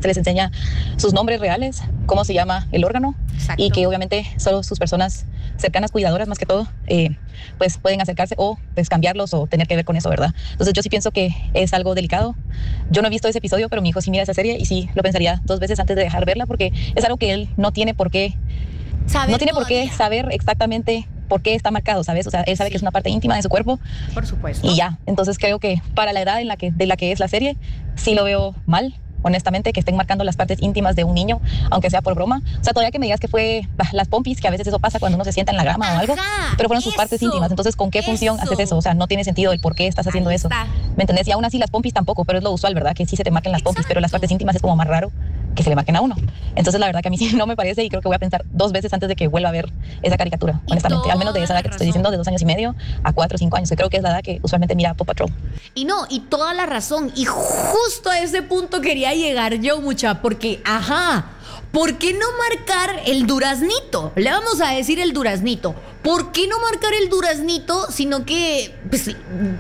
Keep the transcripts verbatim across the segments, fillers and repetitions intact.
se les enseña sus nombres reales, cómo se llama el órgano. Exacto. Y que obviamente solo sus personas cercanas, cuidadoras más que todo, eh, pues pueden acercarse o pues cambiarlos o tener que ver con eso, ¿verdad? Entonces yo sí pienso que es algo delicado. Yo no he visto ese episodio, pero mi hijo sí mira esa serie y sí lo pensaría dos veces antes de dejar verla, porque es algo que él no tiene por qué saber no tiene todavía. por qué saber exactamente por qué está marcado, ¿sabes? O sea, él sabe sí. que es una parte íntima de su cuerpo. Por supuesto. Y ya, entonces creo que para la edad en la que, de la que es la serie, sí lo veo mal, honestamente, que estén marcando las partes íntimas de un niño, aunque sea por broma. O sea, todavía que me digas que fue bah, las pompis, que a veces eso pasa cuando uno se sienta en la grama Ajá, o algo, pero fueron sus eso, partes íntimas. Entonces, ¿con qué eso. función haces eso? O sea, no tiene sentido el por qué estás haciendo eso. ¿Me entendés? Y aún así las pompis tampoco, pero es lo usual, ¿verdad? Que sí se te marquen las Exacto. pompis, pero las partes íntimas es como más raro que se le marquen a uno. Entonces, la verdad que a mí sí no me parece y creo que voy a pensar dos veces antes de que vuelva a ver esa caricatura, honestamente. Al menos de esa edad que te estoy diciendo, de dos años y medio a cuatro o cinco años, que creo que es la edad que usualmente mira Paw Patrol. Y no, y toda la razón. Y justo a ese punto quería llegar yo, mucha, porque, ajá, ¿por qué no marcar el duraznito? Le vamos a decir el duraznito. ¿Por qué no marcar el duraznito, sino que, pues,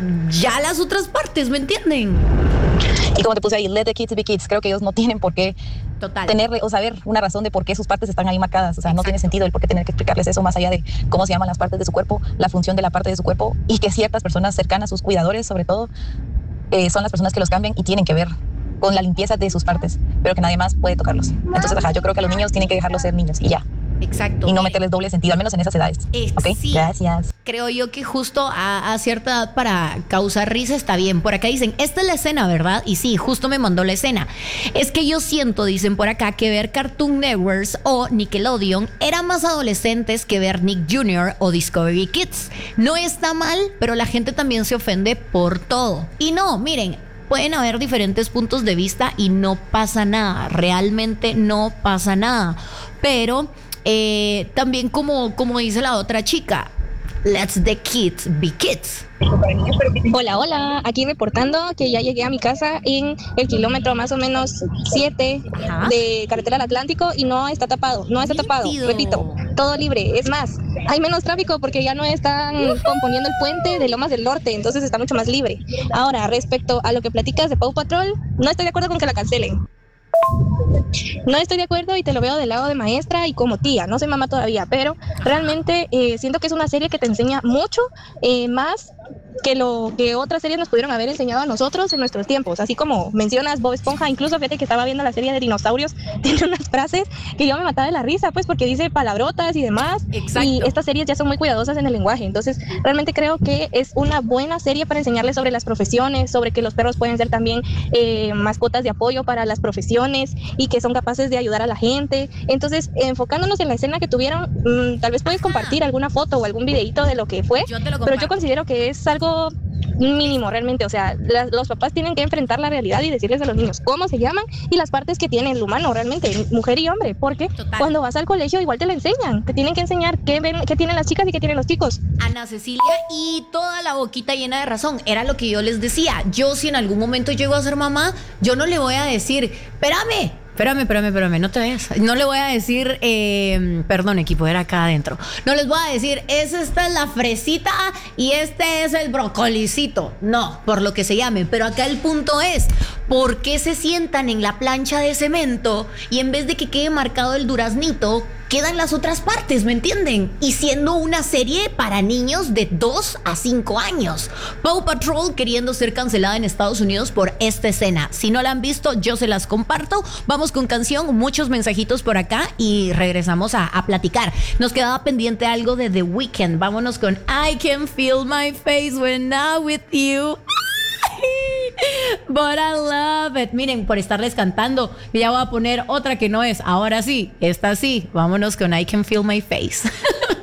ya las otras partes, ¿me entienden? Y como te puse ahí, let the kids be kids, creo que ellos no tienen por qué Total. tener o saber una razón de por qué sus partes están ahí marcadas. O sea, Exacto. no tiene sentido el por qué tener que explicarles eso más allá de cómo se llaman las partes de su cuerpo, la función de la parte de su cuerpo y que ciertas personas cercanas, sus cuidadores sobre todo, eh, son las personas que los cambian y tienen que ver con la limpieza de sus partes, pero que nadie más puede tocarlos. Entonces, ajá, yo creo que a los niños tienen que dejarlos ser niños y ya. Exacto. Y no meterles doble sentido, al menos en esas edades. Eh, ¿Ok? Sí. Gracias. Creo yo que justo a, a cierta edad para causar risa está bien. Por acá dicen, esta es la escena, ¿verdad? Y sí, justo me mandó la escena. Es que yo siento, dicen por acá, que ver Cartoon Networks o Nickelodeon era más adolescentes que ver Nick junior o Discovery Kids. No está mal, pero la gente también se ofende por todo. Y no, miren, pueden haber diferentes puntos de vista y no pasa nada. Realmente no pasa nada. Pero eh, también como, como dice la otra chica, let's the kids be kids. Hola, hola, aquí reportando que ya llegué a mi casa en el kilómetro más o menos siete de carretera al Atlántico y no está tapado, no está tapado, repito, todo libre. Es más, hay menos tráfico porque ya no están componiendo el puente de Lomas del Norte, entonces está mucho más libre. Ahora, respecto a lo que platicas de Paw Patrol, no estoy de acuerdo con que la cancelen. No estoy de acuerdo y te lo veo del lado de maestra y como tía, no soy mamá todavía, pero realmente eh, siento que es una serie que te enseña mucho eh, más que lo que otras series nos pudieron haber enseñado a nosotros en nuestros tiempos, así como mencionas Bob Esponja, incluso fíjate que estaba viendo la serie de dinosaurios, tiene unas frases que yo me mataba de la risa, pues porque dice palabrotas y demás. Exacto. Y estas series ya son muy cuidadosas en el lenguaje, entonces realmente creo que es una buena serie para enseñarles sobre las profesiones, sobre que los perros pueden ser también eh, mascotas de apoyo para las profesiones y que son capaces de ayudar a la gente. Entonces, enfocándonos en la escena que tuvieron, mmm, tal vez puedes Ajá. compartir alguna foto o algún videito de lo que fue, yo te lo pero yo considero que es algo mínimo realmente, o sea, la, los papás tienen que enfrentar la realidad y decirles a los niños cómo se llaman y las partes que tiene el humano realmente, mujer y hombre, porque Total. cuando vas al colegio igual te lo enseñan, te tienen que enseñar qué ven, qué tienen las chicas y qué tienen los chicos. Ana Cecilia, y toda la boquita llena de razón, era lo que yo les decía, yo si en algún momento llego a ser mamá, yo no le voy a decir, espérame, Espérame, espérame, espérame, no te vayas. No le voy a decir, eh, perdón, equipo, era acá adentro. No les voy a decir, es esta es la fresita y este es el brocolicito. No, por lo que se llame. Pero acá el punto es, ¿por qué se sientan en la plancha de cemento y en vez de que quede marcado el duraznito, quedan las otras partes, ¿me entienden? Y siendo una serie para niños de dos a cinco años. Paw Patrol queriendo ser cancelada en Estados Unidos por esta escena. Si no la han visto, yo se las comparto. Vamos con canción, muchos mensajitos por acá y regresamos a, a platicar. Nos quedaba pendiente algo de The Weeknd. Vámonos con I Can Feel My Face When I'm With You. But I love it. Miren, por estarles cantando, ya voy a poner otra que no es. Ahora sí, esta sí. Vámonos con I Can Feel My Face.